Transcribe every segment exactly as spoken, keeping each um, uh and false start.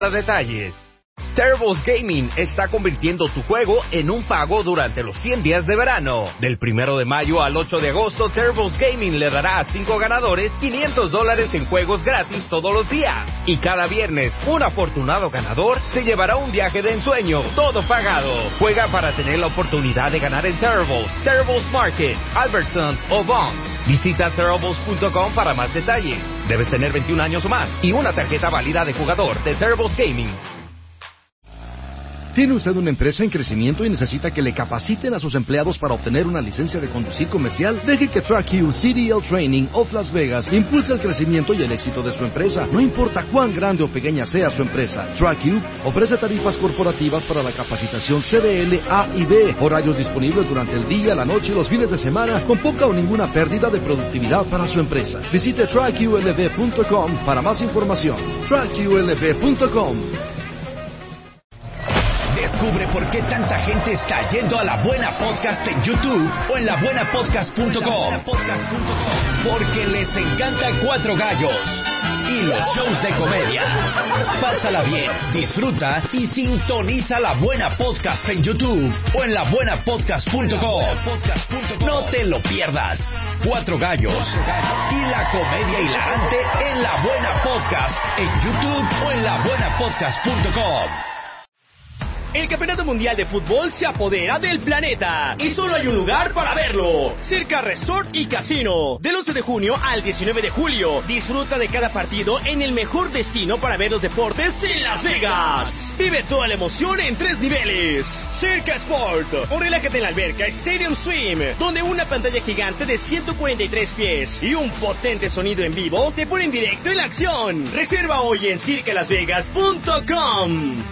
Detalles. Terribles Gaming está convirtiendo tu juego en un pago durante los cien días de verano. Del primero de mayo al ocho de agosto, Terribles Gaming le dará a cinco ganadores quinientos dólares en juegos gratis todos los días. Y cada viernes, un afortunado ganador se llevará un viaje de ensueño, todo pagado. Juega para tener la oportunidad de ganar en Terribles, Terribles Market, Albertsons o Bonds. Visita terribles punto com para más detalles. Debes tener veintiún años o más y una tarjeta válida de jugador de Terribles Gaming. ¿Tiene usted una empresa en crecimiento y necesita que le capaciten a sus empleados para obtener una licencia de conducir comercial? Deje que TrackU C D L Training of Las Vegas impulse el crecimiento y el éxito de su empresa. No importa cuán grande o pequeña sea su empresa, TrackU ofrece tarifas corporativas para la capacitación C D L A y B, horarios disponibles durante el día, la noche y los fines de semana, con poca o ninguna pérdida de productividad para su empresa. Visite track U L V punto com para más información. track U L V punto com. Descubre por qué tanta gente está yendo a La Buena Podcast en YouTube o en la buena podcast punto com. Porque les encanta Cuatro Gallos y los shows de comedia. Pásala bien, disfruta y sintoniza La Buena Podcast en YouTube o en la buena podcast punto com. No te lo pierdas. Cuatro Gallos y la comedia hilarante en La Buena Podcast en YouTube o en la buena podcast punto com. El Campeonato Mundial de Fútbol se apodera del planeta y solo hay un lugar para verlo: Circa Resort y Casino. Del once de junio al diecinueve de julio, disfruta de cada partido en el mejor destino para ver los deportes en Las Vegas. Vive toda la emoción en tres niveles: Circa Sport, o relájate en la alberca Stadium Swim, donde una pantalla gigante de ciento cuarenta y tres pies y un potente sonido en vivo te ponen directo en la acción. Reserva hoy en circa las vegas punto com.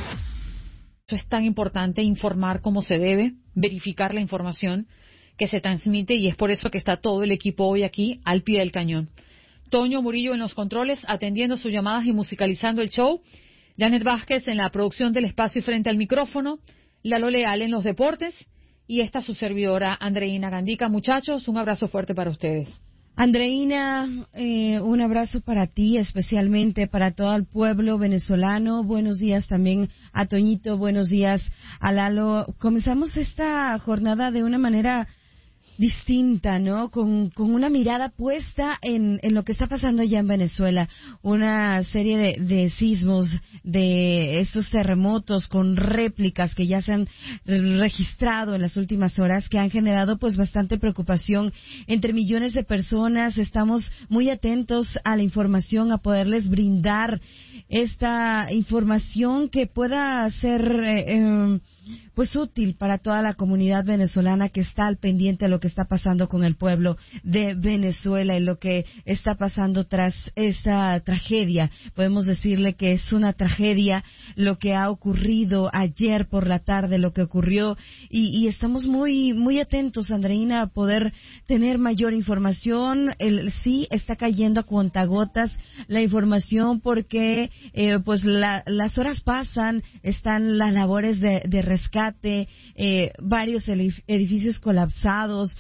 Es tan importante informar como se debe, verificar la información que se transmite, y es por eso que está todo el equipo hoy aquí al pie del cañón. Toño Murillo en los controles, atendiendo sus llamadas y musicalizando el show. Janet Vázquez en la producción del espacio y frente al micrófono. Lalo Leal en los deportes. Y esta su servidora, Andreina Gandica. Muchachos, un abrazo fuerte para ustedes. Andreina, eh, un abrazo para ti, especialmente para todo el pueblo venezolano. Buenos días también a Toñito, buenos días a Lalo. Comenzamos esta jornada de una manera distinta, ¿no? Con, con una mirada puesta en, en lo que está pasando allá en Venezuela. Una serie de, de sismos, de estos terremotos con réplicas que ya se han registrado en las últimas horas, que han generado pues bastante preocupación entre millones de personas. Estamos muy atentos a la información, a poderles brindar esta información que pueda ser eh, eh, pues útil para toda la comunidad venezolana que está al pendiente de lo que está pasando con el pueblo de Venezuela y lo que está pasando tras esta tragedia. Podemos decirle que es una tragedia lo que ha ocurrido ayer por la tarde, lo que ocurrió, y, y estamos muy muy atentos, Andreina, a poder tener mayor información. El, sí está cayendo a cuentagotas la información porque eh, pues la, las horas pasan, están las labores de, de rescate, eh, varios edificios colapsados,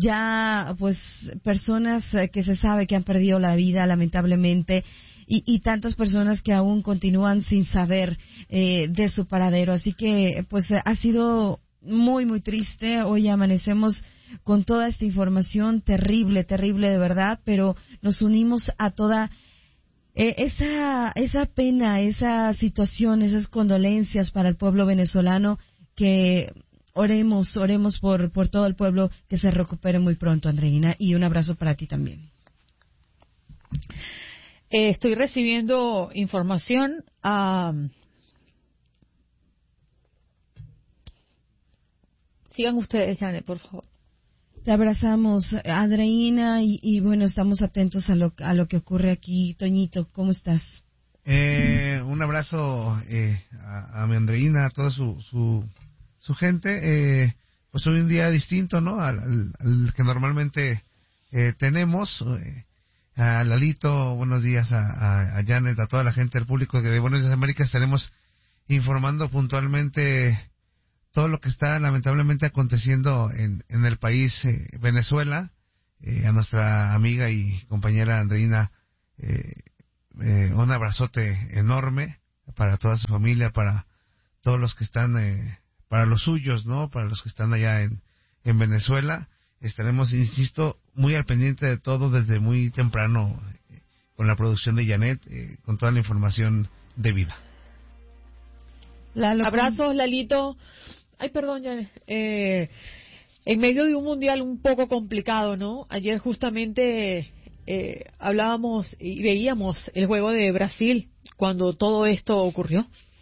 ya pues personas que se sabe que han perdido la vida lamentablemente, y, y tantas personas que aún continúan sin saber eh, de su paradero. Así que pues ha sido muy muy triste. Hoy amanecemos con toda esta información terrible, terrible de verdad, pero nos unimos a toda eh, esa esa pena, esa situación, esas condolencias para el pueblo venezolano, que oremos, oremos por, por todo el pueblo que se recupere muy pronto, Andreina, y un abrazo para ti también. Eh, estoy recibiendo información. Um, sigan ustedes, Janet, por favor. Te abrazamos, Andreina, y, y bueno, estamos atentos a lo, a lo que ocurre aquí. Toñito, ¿cómo estás? Eh, un abrazo eh, a, a mi Andreina, a toda su, su, su gente. Eh, pues hoy un día distinto, ¿no? Al, al, al que normalmente eh, tenemos. Eh, a Lalito, buenos días, a, a, a Janet, a toda la gente, al público que de Buenos Días América estaremos informando puntualmente todo lo que está lamentablemente aconteciendo en, en el país eh, Venezuela. Eh, a nuestra amiga y compañera Andreina, eh, eh, un abrazote enorme para toda su familia, para todos los que están, eh, para los suyos, ¿no? Para los que están allá en, en Venezuela. Estaremos, insisto, muy al pendiente de todo desde muy temprano eh, con la producción de Janet, eh, con toda la información debida. Lalo, abrazos, Lalito. Ay, perdón, Janet. Eh, en medio de un mundial un poco complicado, ¿no? Ayer justamente eh, hablábamos y veíamos el juego de Brasil cuando todo esto ocurrió.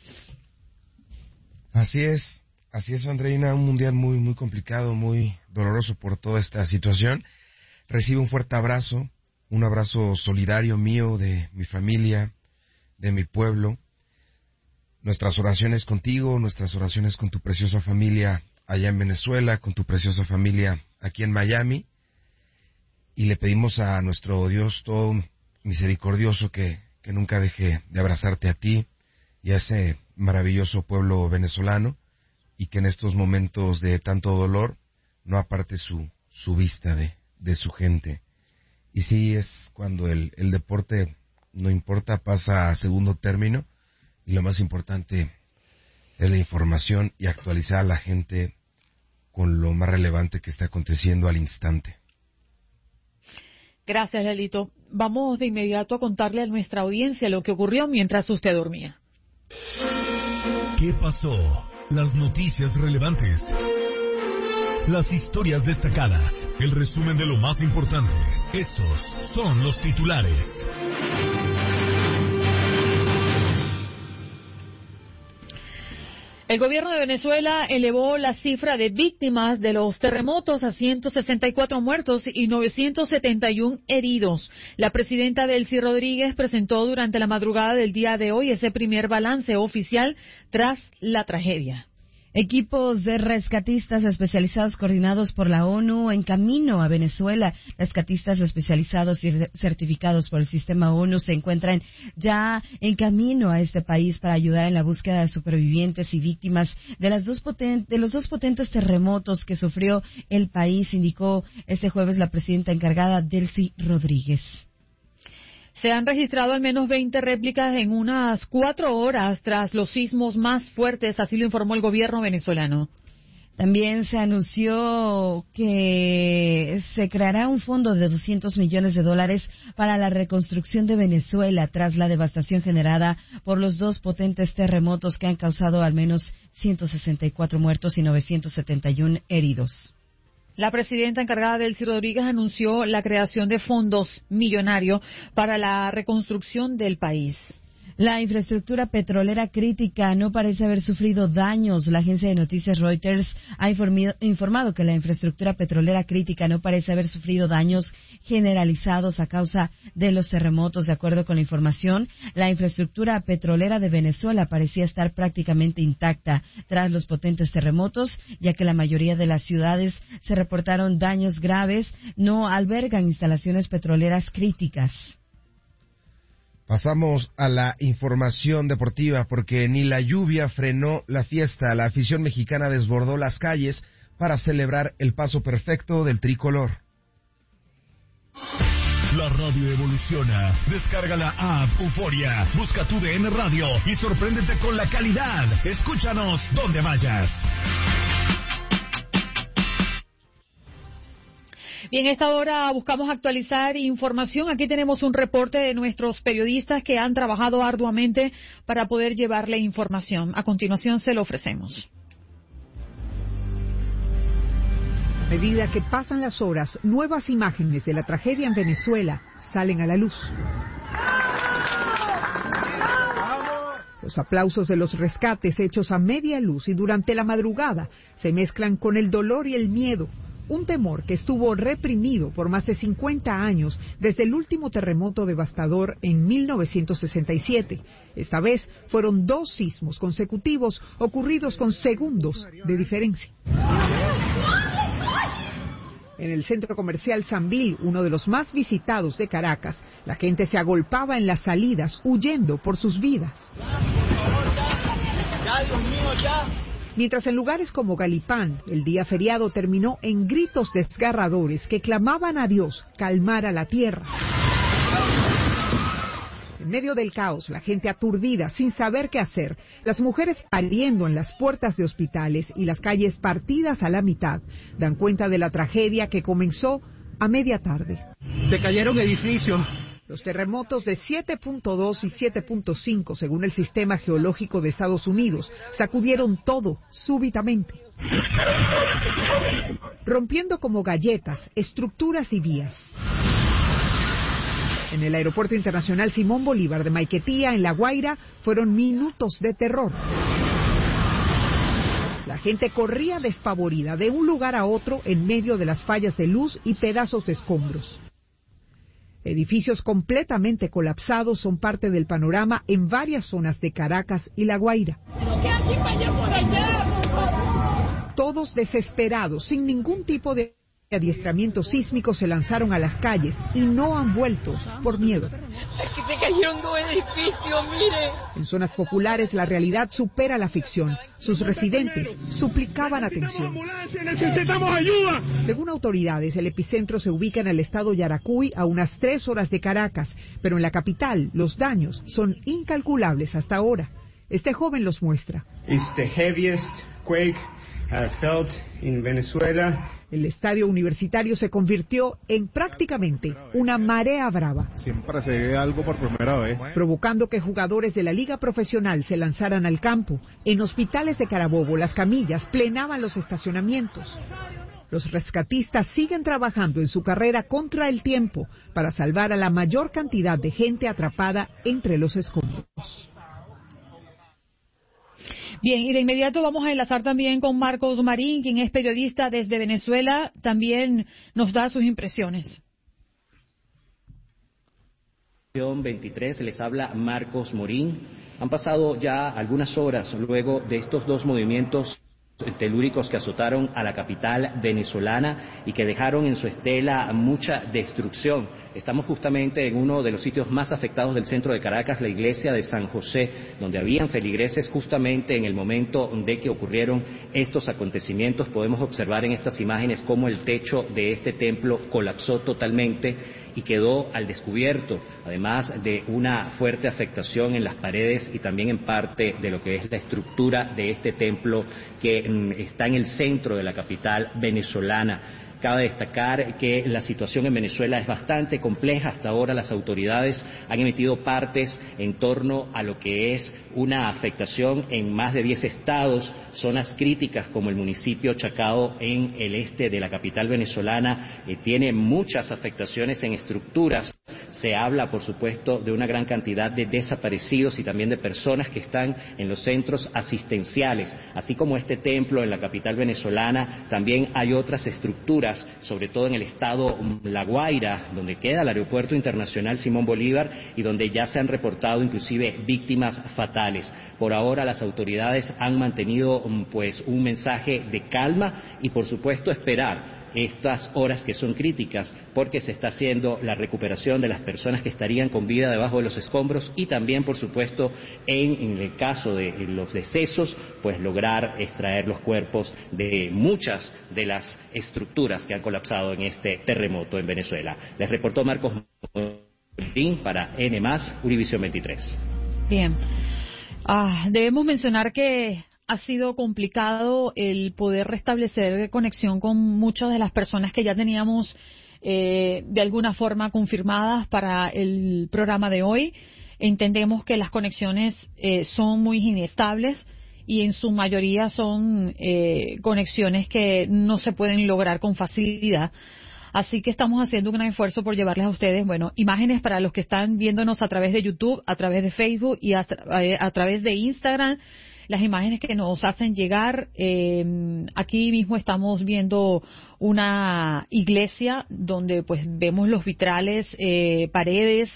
Así es. Así es, Andreina, un mundial muy muy complicado, muy doloroso por toda esta situación. Recibe un fuerte abrazo, un abrazo solidario mío, de mi familia, de mi pueblo. Nuestras oraciones contigo, nuestras oraciones con tu preciosa familia allá en Venezuela, con tu preciosa familia aquí en Miami. Y le pedimos a nuestro Dios todo misericordioso que, que nunca deje de abrazarte a ti y a ese maravilloso pueblo venezolano, y que en estos momentos de tanto dolor no aparte su, su vista de, de su gente. Y sí, es cuando el, el deporte, no importa, pasa a segundo término, y lo más importante es la información y actualizar a la gente con lo más relevante que está aconteciendo al instante. Gracias, Lalito. Vamos de inmediato a contarle a nuestra audiencia lo que ocurrió mientras usted dormía. ¿Qué pasó? Las noticias relevantes, las historias destacadas, el resumen de lo más importante. Estos son los titulares. El gobierno de Venezuela elevó la cifra de víctimas de los terremotos a ciento sesenta y cuatro muertos y novecientos setenta y uno heridos. La presidenta Delcy Rodríguez presentó durante la madrugada del día de hoy ese primer balance oficial tras la tragedia. Equipos de rescatistas especializados coordinados por la ONU en camino a Venezuela. Rescatistas especializados y certificados por el sistema ONU se encuentran ya en camino a este país para ayudar en la búsqueda de supervivientes y víctimas de, las dos poten- de los dos potentes terremotos que sufrió el país, indicó este jueves la presidenta encargada Delcy Rodríguez. Se han registrado al menos veinte réplicas en unas cuatro horas tras los sismos más fuertes, así lo informó el gobierno venezolano. También se anunció que se creará un fondo de doscientos millones de dólares para la reconstrucción de Venezuela tras la devastación generada por los dos potentes terremotos que han causado al menos ciento sesenta y cuatro muertos y novecientos setenta y uno heridos. La presidenta encargada Delcy Rodríguez anunció la creación de fondos millonarios para la reconstrucción del país. La infraestructura petrolera crítica no parece haber sufrido daños. La agencia de noticias Reuters ha informado que la infraestructura petrolera crítica no parece haber sufrido daños generalizados a causa de los terremotos. De acuerdo con la información, la infraestructura petrolera de Venezuela parecía estar prácticamente intacta tras los potentes terremotos, ya que la mayoría de las ciudades se reportaron daños graves, no albergan instalaciones petroleras críticas. Pasamos a la información deportiva porque ni la lluvia frenó la fiesta. La afición mexicana desbordó las calles para celebrar el paso perfecto del tricolor. La radio evoluciona. Descarga la app Euforia. Busca tu D N Radio y sorpréndete con la calidad. Escúchanos donde vayas. Bien, a esta hora buscamos actualizar información. Aquí tenemos un reporte de nuestros periodistas que han trabajado arduamente para poder llevarle información. A continuación se lo ofrecemos. A medida que pasan las horas, nuevas imágenes de la tragedia en Venezuela salen a la luz. Los aplausos de los rescates hechos a media luz y durante la madrugada se mezclan con el dolor y el miedo. Un temor que estuvo reprimido por más de cincuenta años desde el último terremoto devastador en mil novecientos sesenta y siete. Esta vez fueron dos sismos consecutivos ocurridos con segundos de diferencia. En el centro comercial Sambil, uno de los más visitados de Caracas, la gente se agolpaba en las salidas huyendo por sus vidas. Ya, Dios mío, ya. Mientras en lugares como Galipán, el día feriado terminó en gritos desgarradores que clamaban a Dios calmar a la tierra. En medio del caos, la gente aturdida, sin saber qué hacer, las mujeres pariendo en las puertas de hospitales y las calles partidas a la mitad, dan cuenta de la tragedia que comenzó a media tarde. Se cayeron edificios. Los terremotos de siete punto dos y siete punto cinco, según el Sistema Geológico de Estados Unidos, sacudieron todo súbitamente, rompiendo como galletas estructuras y vías. En el Aeropuerto Internacional Simón Bolívar de Maiquetía, en La Guaira, fueron minutos de terror. La gente corría despavorida de un lugar a otro en medio de las fallas de luz y pedazos de escombros. Edificios completamente colapsados son parte del panorama en varias zonas de Caracas y La Guaira. Todos desesperados, sin ningún tipo de adiestramiento sísmico, se lanzaron a las calles y no han vuelto por miedo. Aquí se cayeron dos edificios, mire. En zonas populares la realidad supera la ficción. Sus residentes suplicaban atención. ¡Necesitamos ayuda! Según autoridades, el epicentro se ubica en el estado Yaracuy, a unas tres horas de Caracas, pero en la capital los daños son incalculables hasta ahora. Este joven los muestra. It's the heaviest quake I felt in Venezuela. El estadio universitario se convirtió en prácticamente una marea brava. Siempre se ve algo por primera vez. Provocando que jugadores de la liga profesional se lanzaran al campo. En hospitales de Carabobo, las camillas plenaban los estacionamientos. Los rescatistas siguen trabajando en su carrera contra el tiempo para salvar a la mayor cantidad de gente atrapada entre los escombros. Bien, y de inmediato vamos a enlazar también con Marcos Marín, quien es periodista desde Venezuela. También nos da sus impresiones. veintitrés, les habla Marcos Morín. Han pasado ya algunas horas luego de estos dos movimientos telúricos que azotaron a la capital venezolana y que dejaron en su estela mucha destrucción. Estamos justamente en uno de los sitios más afectados del centro de Caracas, la iglesia de San José, donde habían feligreses justamente en el momento de que ocurrieron estos acontecimientos. Podemos observar en estas imágenes cómo el techo de este templo colapsó totalmente y quedó al descubierto, además de una fuerte afectación en las paredes y también en parte de lo que es la estructura de este templo que mm, está en el centro de la capital venezolana. Cabe destacar que la situación en Venezuela es bastante compleja. Hasta ahora las autoridades han emitido partes en torno a lo que es una afectación en más de diez estados, zonas críticas como el municipio Chacao en el este de la capital venezolana, eh, tiene muchas afectaciones en estructuras. Se habla, por supuesto, de una gran cantidad de desaparecidos y también de personas que están en los centros asistenciales. Así como este templo en la capital venezolana, también hay otras estructuras, sobre todo en el estado La Guaira, donde queda el Aeropuerto Internacional Simón Bolívar y donde ya se han reportado inclusive víctimas fatales. Por ahora las autoridades han mantenido pues un mensaje de calma y, por supuesto, esperar estas horas que son críticas porque se está haciendo la recuperación de las personas que estarían con vida debajo de los escombros y también, por supuesto, en, en el caso de los decesos, pues lograr extraer los cuerpos de muchas de las estructuras que han colapsado en este terremoto en Venezuela. Les reportó Marcos Morín para N más, Univisión veintitrés. Bien. Ah, debemos mencionar que ha sido complicado el poder restablecer conexión con muchas de las personas que ya teníamos eh, de alguna forma confirmadas para el programa de hoy. Entendemos que las conexiones eh, son muy inestables y en su mayoría son eh, conexiones que no se pueden lograr con facilidad. Así que estamos haciendo un gran esfuerzo por llevarles a ustedes, bueno, imágenes para los que están viéndonos a través de YouTube, a través de Facebook y a, tra- a través de Instagram. Las imágenes que nos hacen llegar, eh, aquí mismo estamos viendo una iglesia donde pues vemos los vitrales, eh, paredes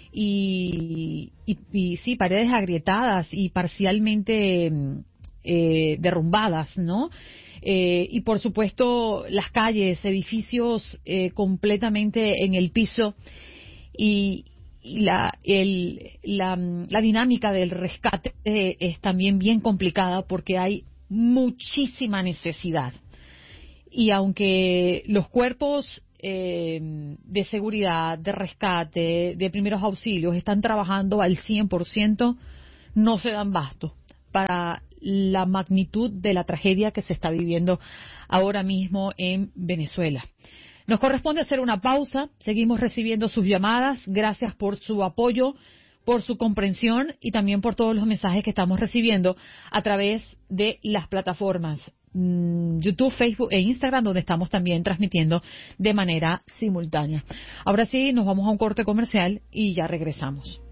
y, y, y sí, paredes agrietadas y parcialmente eh, derrumbadas, ¿no? Eh, y por supuesto las calles, edificios eh, completamente en el piso y Y la, el, la, la dinámica del rescate es también bien complicada porque hay muchísima necesidad. Y aunque los cuerpos eh, de seguridad, de rescate, de primeros auxilios están trabajando al cien por ciento, no se dan basto para la magnitud de la tragedia que se está viviendo ahora mismo en Venezuela. Nos corresponde hacer una pausa, seguimos recibiendo sus llamadas, gracias por su apoyo, por su comprensión y también por todos los mensajes que estamos recibiendo a través de las plataformas mmm, YouTube, Facebook e Instagram, donde estamos también transmitiendo de manera simultánea. Ahora sí, nos vamos a un corte comercial y ya regresamos.